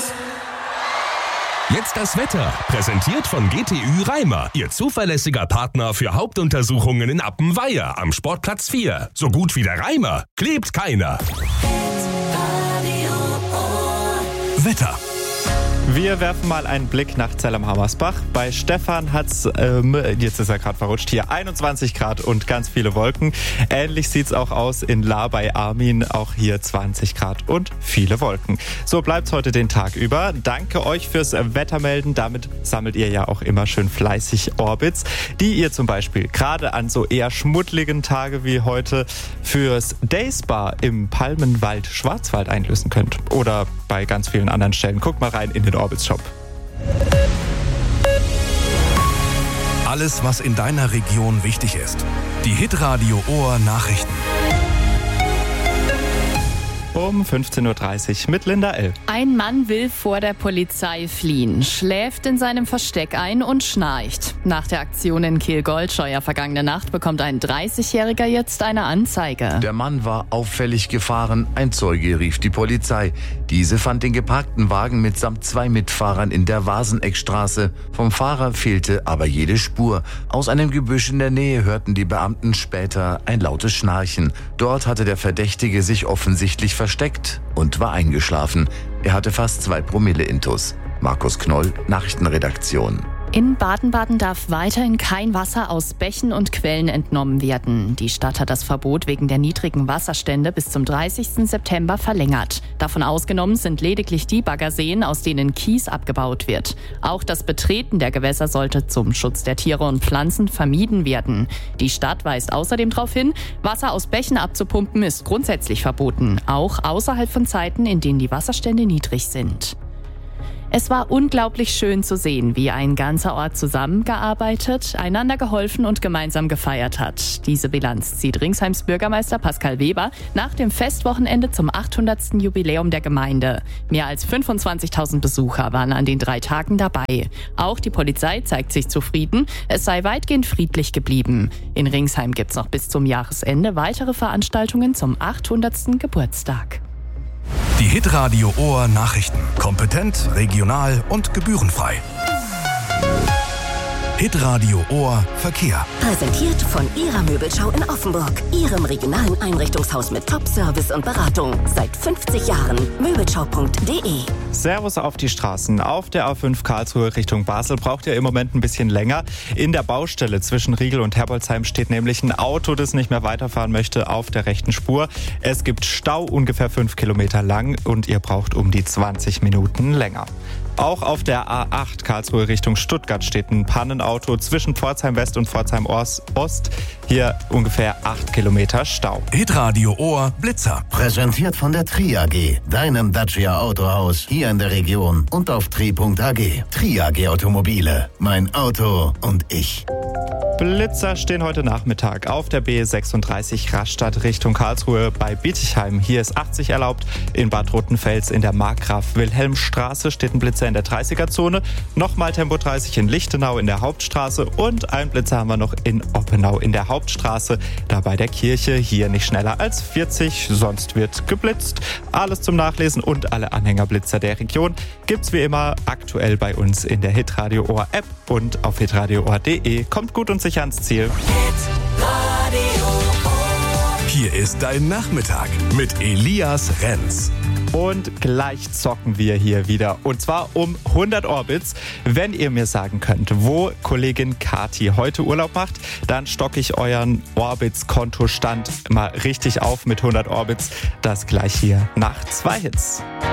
Jetzt das Wetter, präsentiert von GTÜ Reimer, Ihr zuverlässiger Partner für Hauptuntersuchungen in Appenweier am Sportplatz 4. So gut wie der Reimer, klebt keiner. Wetter. Wir werfen mal einen Blick nach Zell-am-Hammersbach. Bei Stefan hat's, jetzt ist er gerade verrutscht, hier 21 Grad und ganz viele Wolken. Ähnlich sieht's auch aus in Lahr bei Armin, auch hier 20 Grad und viele Wolken. So bleibt's heute den Tag über. Danke euch fürs Wettermelden. Damit sammelt ihr ja auch immer schön fleißig Orbits, die ihr zum Beispiel gerade an so eher schmuddligen Tage wie heute fürs Dayspa im Palmenwald Schwarzwald einlösen könnt. Oder bei ganz vielen anderen Stellen. Guckt mal rein in den Orbits-Shop. Alles, was in deiner Region wichtig ist. Die Hitradio Ohr Nachrichten. Um 15.30 Uhr mit Linda L. Ein Mann will vor der Polizei fliehen, schläft in seinem Versteck ein und schnarcht. Nach der Aktion in Kiel-Goldscheuer vergangene Nacht bekommt ein 30-Jähriger jetzt eine Anzeige. Der Mann war auffällig gefahren. Ein Zeuge rief die Polizei. Diese fand den geparkten Wagen mitsamt 2 Mitfahrern in der Waseneckstraße. Vom Fahrer fehlte aber jede Spur. Aus einem Gebüsch in der Nähe hörten die Beamten später ein lautes Schnarchen. Dort hatte der Verdächtige sich offensichtlich versteckt und war eingeschlafen. Er hatte fast 2 Promille Intus. Markus Knoll, Nachrichtenredaktion. In Baden-Baden darf weiterhin kein Wasser aus Bächen und Quellen entnommen werden. Die Stadt hat das Verbot wegen der niedrigen Wasserstände bis zum 30. September verlängert. Davon ausgenommen sind lediglich die Baggerseen, aus denen Kies abgebaut wird. Auch das Betreten der Gewässer sollte zum Schutz der Tiere und Pflanzen vermieden werden. Die Stadt weist außerdem darauf hin, Wasser aus Bächen abzupumpen ist grundsätzlich verboten, auch außerhalb von Zeiten, in denen die Wasserstände niedrig sind. Es war unglaublich schön zu sehen, wie ein ganzer Ort zusammengearbeitet, einander geholfen und gemeinsam gefeiert hat. Diese Bilanz zieht Ringsheims Bürgermeister Pascal Weber nach dem Festwochenende zum 800. Jubiläum der Gemeinde. Mehr als 25.000 Besucher waren an den 3 Tagen dabei. Auch die Polizei zeigt sich zufrieden, es sei weitgehend friedlich geblieben. In Ringsheim gibt's noch bis zum Jahresende weitere Veranstaltungen zum 800. Geburtstag. Die Hitradio Ohr Nachrichten. Kompetent, regional und gebührenfrei. Hitradio Ohr Verkehr. Präsentiert von Ihrer Möbelschau in Offenburg. Ihrem regionalen Einrichtungshaus mit Top-Service und Beratung. Seit 50 Jahren. Möbelschau.de. Servus auf die Straßen. Auf der A5 Karlsruhe Richtung Basel braucht ihr im Moment ein bisschen länger. In der Baustelle zwischen Riegel und Herbolzheim steht nämlich ein Auto, das nicht mehr weiterfahren möchte, auf der rechten Spur. Es gibt Stau ungefähr 5 Kilometer lang und ihr braucht um die 20 Minuten länger. Auch auf der A8 Karlsruhe Richtung Stuttgart steht ein Pannenauto zwischen Pforzheim West und Pforzheim Ost. Hier ungefähr 8 Kilometer Stau. Hitradio Ohr Blitzer. Präsentiert von der Tri AG, deinem Dacia Autohaus hier in der Region und auf tri.ag. Tri AG Automobile, mein Auto und ich. Blitzer stehen heute Nachmittag auf der B36 Rastatt Richtung Karlsruhe bei Bietigheim. Hier ist 80 erlaubt. In Bad Rotenfels in der Markgraf-Wilhelm-Straße steht ein Blitzer in der 30er-Zone. Nochmal Tempo 30 in Lichtenau in der Hauptstraße und einen Blitzer haben wir noch in Oppenau in der Hauptstraße. Da bei der Kirche hier nicht schneller als 40, sonst wird geblitzt. Alles zum Nachlesen und alle Anhängerblitzer der Region gibt's wie immer aktuell bei uns in der Hitradio Ohr App und auf hitradioohr.de. Kommt gut und sicher ans Ziel. Hier ist dein Nachmittag mit Elias Renz. Und gleich zocken wir hier wieder. Und zwar um 100 Orbits. Wenn ihr mir sagen könnt, wo Kollegin Kati heute Urlaub macht, dann stocke ich euren Orbits-Kontostand mal richtig auf mit 100 Orbits. Das gleich hier nach 2 Hits.